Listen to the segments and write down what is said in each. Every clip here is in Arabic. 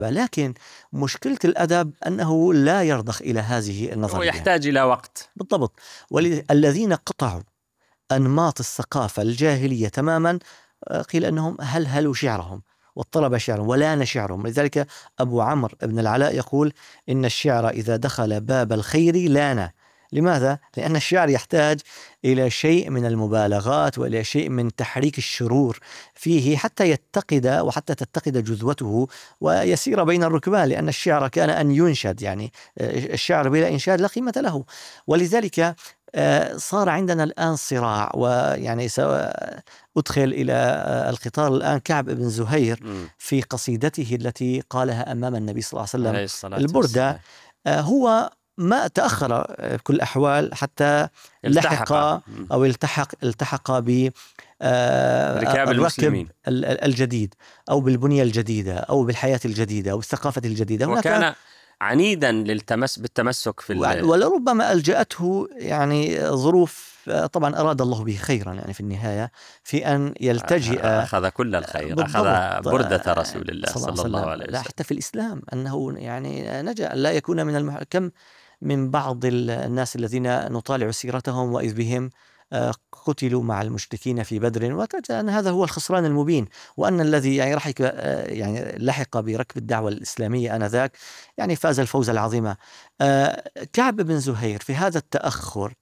لكن مشكلة الأدب أنه لا يرضخ إلى هذه النظرية، ويحتاج إلى وقت. بالضبط. والذين قطعوا أنماط الثقافة الجاهلية تماما قيل أنهم هلهلوا شعرهم واضطرب شعرهم ولان شعرهم. لذلك أبو عمرو بن العلاء يقول إن الشعر إذا دخل باب الخير لان. لماذا؟ لأن الشعر يحتاج إلى شيء من المبالغات وإلى شيء من تحريك الشرور فيه حتى يتقد وحتى تتقد جذوته ويسير بين الركبان، لأن الشعر كان أن ينشد، يعني الشعر بلا إنشاد لا قيمة له. ولذلك صار عندنا الآن صراع، ويعني أدخل إلى القطار الآن كعب بن زهير في قصيدته التي قالها أمام النبي صلى الله عليه وسلم البردة، هو ما تأخر بكل الأحوال حتى لحق أو التحق ب ركاب المسلمين الجديد أو بالبنية الجديدة أو بالحياة الجديدة أو بالثقافة الجديدة. وكان عنيدا بالتمسك في ولربما ألجأته يعني ظروف، طبعا أراد الله به خيرا يعني في النهاية، في أن يلتجئ، أخذ كل الخير، أخذ بردة رسول الله صلى الله عليه وسلم. لا حتى في الإسلام أنه يعني نجا لا يكون من كم من بعض الناس الذين نطالع سيرتهم وإذ بهم قتلوا مع المشركين في بدر، وتجد أن هذا هو الخسران المبين، وأن الذي يعني لحق بركب الدعوة الإسلامية آنذاك يعني فاز الفوز العظيم. كعب بن زهير في هذا التأخر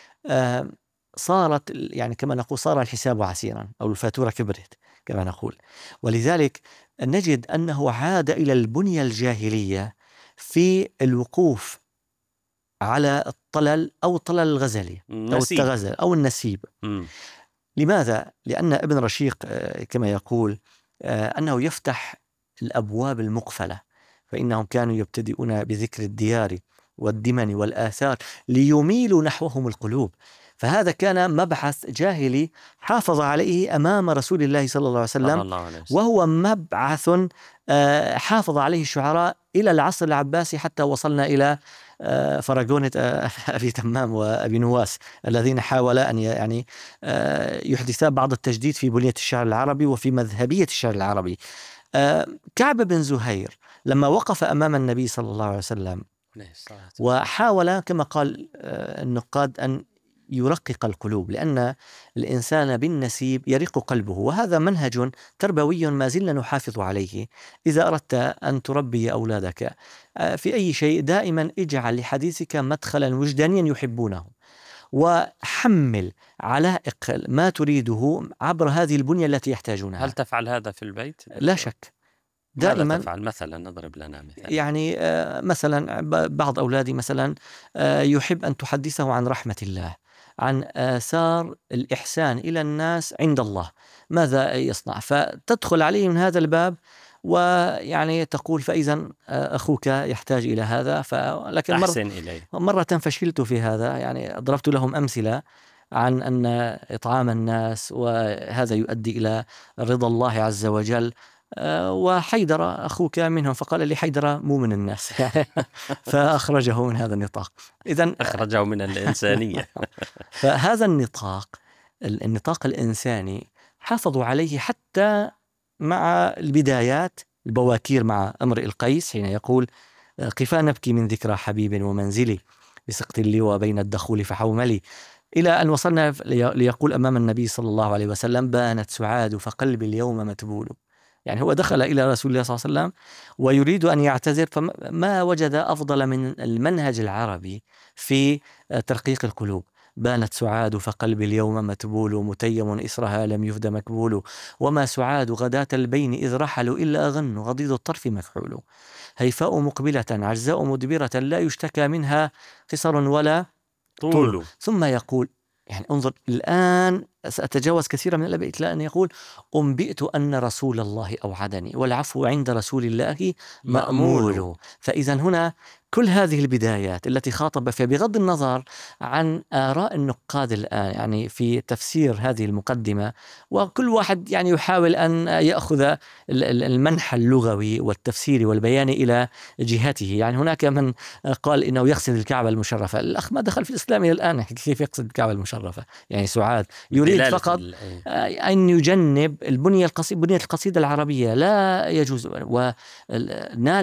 صارت يعني كما نقول صار الحساب عسيرا أو الفاتورة كبرت كما نقول. ولذلك نجد أنه عاد إلى البنية الجاهلية في الوقوف على الطلل أو الطلل الغزلي أو التغزل أو النسيب. لماذا؟ لأن ابن رشيق كما يقول أنه يفتح الأبواب المقفلة، فإنهم كانوا يبتدئون بذكر الديار والدمن والآثار ليميلوا نحوهم القلوب. فهذا كان مبعث جاهلي حافظ عليه أمام رسول الله صلى الله عليه وسلم، وهو مبعث حافظ عليه الشعراء إلى العصر العباسي حتى وصلنا إلى فراغونة أبي تمام وأبي نواس الذين حاولا أن يعني يحدثا بعض التجديد في بنية الشعر العربي وفي مذهبية الشعر العربي. كعب بن زهير لما وقف أمام النبي صلى الله عليه وسلم وحاول كما قال النقاد أن يرقق القلوب، لأن الإنسان بالنسيب يرق قلبه، وهذا منهج تربوي ما زلنا نحافظ عليه. إذا أردت أن تربي أولادك في أي شيء دائما اجعل لحديثك مدخلا وجدانيا يحبونه، وحمل علائق ما تريده عبر هذه البنية التي يحتاجونها. هل تفعل هذا في البيت؟ لا شك. دائما تفعل مثلا، نضرب لنا مثال. يعني مثلا بعض أولادي مثلا يحب أن تحدثه عن رحمة الله، عن آثار الإحسان إلى الناس عند الله، ماذا يصنع، فتدخل عليه من هذا الباب ويعني تقول فإذا أخوك يحتاج إلى هذا، لكن مرة فشلت في هذا، يعني ضربت لهم أمثلة عن أن إطعام الناس وهذا يؤدي إلى رضا الله عز وجل، وحيدر أخوك منهم، فقال لي حيدر مو من الناس فأخرجه من هذا النطاق. إذن أخرجه من الإنسانية. فهذا النطاق الإنساني حافظوا عليه حتى مع البدايات البواكير مع امرئ القيس حين يقول قفا نبكي من ذكرى حبيب ومنزلي بسقط اللواء بين الدخول فحوملي، إلى أن وصلنا ليقول أمام النبي صلى الله عليه وسلم بانت سعاد فقلبي اليوم متبول. يعني هو دخل إلى رسول الله صلى الله عليه وسلم ويريد أن يعتذر، فما وجد أفضل من المنهج العربي في ترقيق القلوب. بانت سعاد فقلبي اليوم متبول متيم إسرها لم يفد مكبول، وما سعاد غداة البين إذ رحلوا إلا أغن غضيض الطرف مكحول، هيفاء مقبلة عجزاء مدبرة لا يشتكى منها قصر ولا طول. ثم يقول يعني انظر الآن سأتجاوز كثيرا من الأبيات، لأن يقول أنبئت أن رسول الله أوعدني والعفو عند رسول الله مأمول. فإذا هنا كل هذه البدايات التي خاطب فيها بغض النظر عن آراء النقاد الآن يعني في تفسير هذه المقدمة، وكل واحد يعني يحاول أن يأخذ المنحى اللغوي والتفسيري والبياني إلى جهته. يعني هناك من قال إنه يقصد الكعبة المشرفة، الأخ ما دخل في الإسلام إلى الآن، كيف يقصد الكعبة المشرفة؟ يعني سعاد يريد فقط أن يجنب بنية القصيدة العربية لا يجوز، ونال